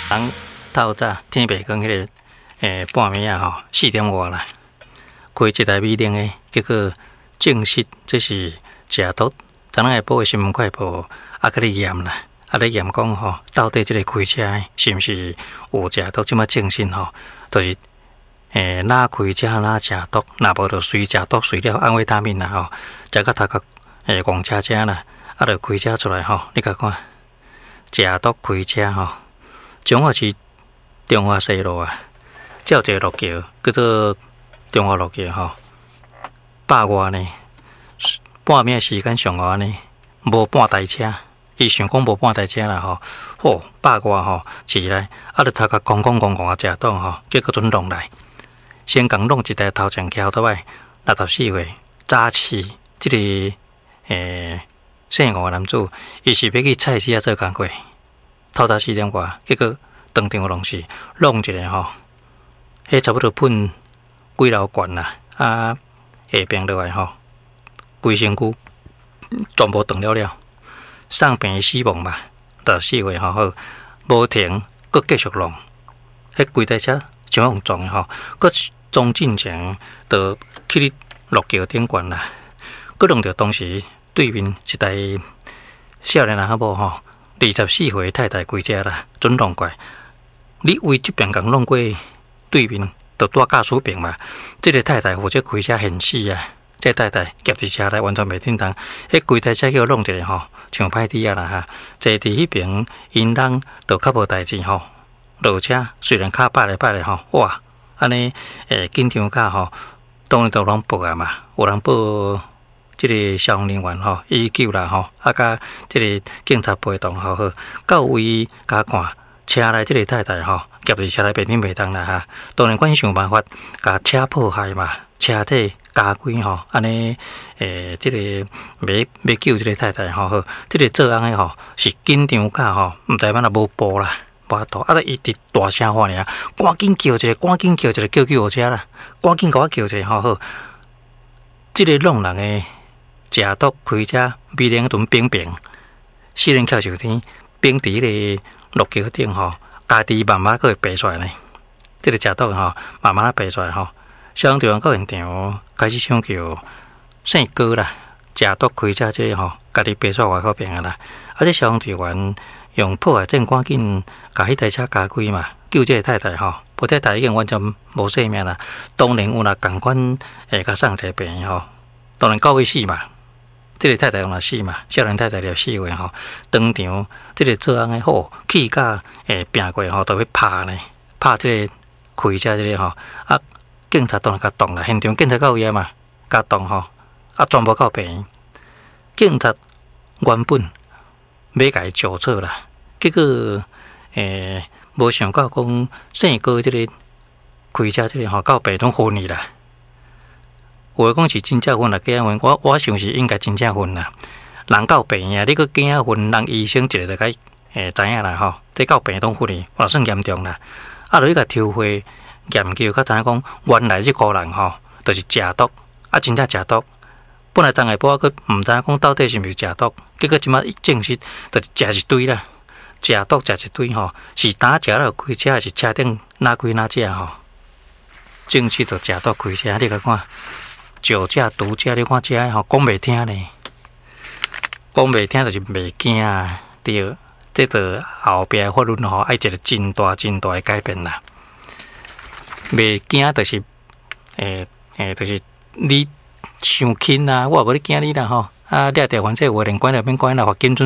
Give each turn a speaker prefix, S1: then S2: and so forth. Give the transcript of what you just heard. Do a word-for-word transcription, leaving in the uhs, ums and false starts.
S1: 人透早天白光迄个诶半暝啊吼，四点外啦，开一台米零诶，结果证实这是食毒。昨仔下晡诶新闻快报啊，甲你验啦，啊咧验讲吼，到底即个开车诶是毋是有食毒？即马证实吼，就是诶哪开车哪食毒，若无就随食毒随了安慰他命啦吼，食到头壳诶戆车车啦，啊就开车出来吼，你甲看食毒开车吼。中华市中华西路啊，有一个路桥叫做中华路桥吼，百外呢，半暝时间上外呢，无半台车，伊想讲无半台车啦吼，吼百外吼起来，啊，就头壳空空空空啊，食顿吼，结果准弄来，先共弄一台头前桥倒来，六十四岁早起，即、這个诶姓吴男子，伊是要去菜市啊做工课。透早四点外，结果当场弄死，弄一个吼，迄差不多喷几楼管啦，啊下边落来吼，规身躯全部断了了，送病死亡嘛，到四岁吼好，无停，佮继续弄，迄规台车上用撞诶吼，佮撞进前就去你路桥顶管啦，佮弄着当时对面一台少年人某吼。二十四岁太太开车啦，准弄过。你为这边共弄过对面，就带驾驶病嘛。这个太太负责开车现死啊，这太太夹伫车内完全袂叮当。迄规台车叫弄一个吼，像歹滴啊啦哈。坐伫迄边，因人就较无代志吼。落车虽然卡摆来摆来吼，哇，安尼诶紧张卡吼，当然都拢报啊嘛，有人报。即个消防人员吼，伊救啦吼，啊，甲即个警察陪同吼好，到位甲看车内即个太太吼，夹伫车内边顶袂当啦哈。当然，阮想办法甲车破坏嘛，车体加开吼，安尼诶，即、這个要要救即个太太吼好，即、這个做案诶吼是紧张甲吼，毋知影若无报啦，无度啊，一直大声喊尔，赶紧叫一个，赶紧叫一个，叫救护车啦，赶紧甲我叫一个吼好，即、這个弄人诶。食毒开车，米零顿冰冰，四人翘上天，冰伫个路桥顶吼，家己慢慢佫会爬出来呢。这个食毒吼，慢慢爬出来吼。消防队员到现场开始抢救姓高啦，食毒开车这个吼，家己爬出来外口边啊啦。啊，这消防队员用破坏证赶紧甲迄台车加开嘛，救这个太太吼。不太太已经完全无生命啦。当然有啦，共款会甲送提病吼，当然到尾死嘛。这个太太嘛死嘛，少年太太了死话吼，当场这个做案的好气甲诶拼过吼，都要拍呢，拍这个开车这个吼，啊，警察当然甲动啦，现场警察到位嘛，甲动吼，啊，全部到病院。警察原本要甲伊救错啦，结果诶无想到讲姓高这个开车这个吼到病院昏去啦。有诶讲是真正昏啦，假昏，我我想是应该真正昏啦。人到病院，你个假昏，人医生一个就该诶知影啦吼。这到病院昏去，也算严重啦。啊，就去甲抽血研究，较知影讲，原来这个人吼，就是食毒，啊，真正食毒。本来昨下晡我佫毋知影讲到底是毋是食毒，结果即马证实，就是食一堆啦，食毒食一堆吼，是打食了开车，还是车顶哪开哪食吼？证实就食毒开车，你甲看。酒驾、毒驾，你看这吼讲袂听呢，讲袂听就是袂惊啊！对，这个后边法律吼爱一个真大真大的改变啦。袂惊就是诶诶，就是你伤轻啊，我无咧惊你啦吼。啊，掠着反正有人管了免管啦，罚金准。